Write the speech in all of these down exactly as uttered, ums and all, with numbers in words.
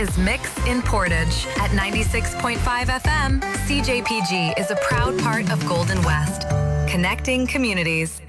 is Mix in Portage. At ninety-six point five F M, C J P G is a proud part of Golden West, connecting communities.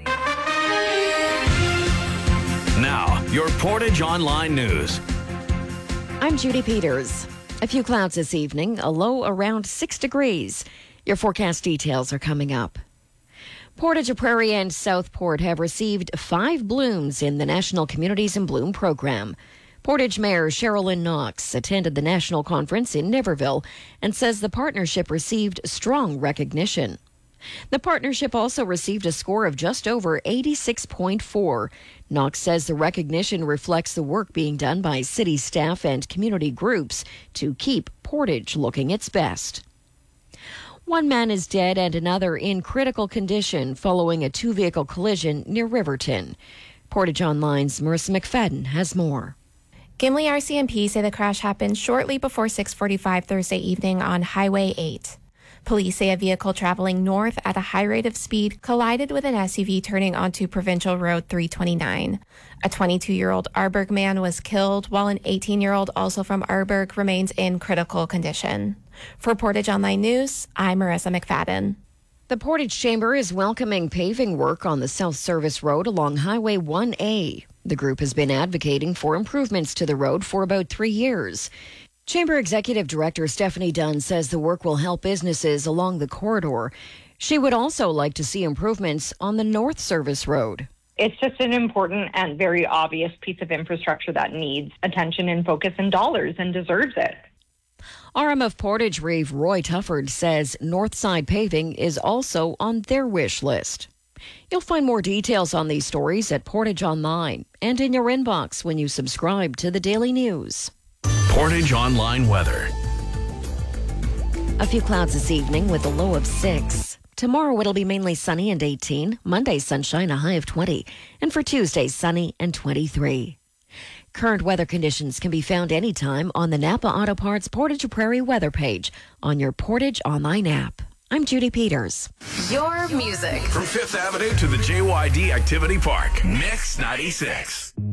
Now, your Portage Online News. I'm Judy Peters. A few clouds this evening, a low around six degrees. Your forecast details are coming up. Portage, Prairie, and Southport have received five blooms in the National Communities in Bloom program. Portage Mayor Sherilyn Knox attended the national conference in Niverville and says the partnership received strong recognition. The partnership also received a score of just over eighty-six point four. Knox says the recognition reflects the work being done by city staff and community groups to keep Portage looking its best. One man is dead and another in critical condition following a two-vehicle collision near Riverton. Portage Online's Marissa McFadden has more. Gimli R C M P say the crash happened shortly before six forty-five Thursday evening on Highway eight. Police say a vehicle traveling north at a high rate of speed collided with an S U V turning onto Provincial Road three twenty-nine. A twenty-two-year-old Arberg man was killed, while an eighteen-year-old also from Arberg remains in critical condition. For Portage Online News, I'm Marissa McFadden. The Portage Chamber is welcoming paving work on the South Service Road along Highway one A. The group has been advocating for improvements to the road for about three years. Chamber Executive Director Stephanie Dunn says the work will help businesses along the corridor. She would also like to see improvements on the North Service Road. It's just an important and very obvious piece of infrastructure that needs attention and focus and dollars and deserves it. R M of Portage Reeve Roy Tufford says Northside paving is also on their wish list. You'll find more details on these stories at Portage Online and in your inbox when you subscribe to the Daily News. Portage Online weather. A few clouds this evening with a low of six. Tomorrow it'll be mainly sunny and eighteen. Monday sunshine, a high of twenty. And for Tuesday, sunny and twenty-three. Current weather conditions can be found anytime on the Napa Auto Parts Portage Prairie weather page on your Portage Online app. I'm Judy Peters. Your music. From Fifth Avenue to the J Y D Activity Park. Mix ninety-six.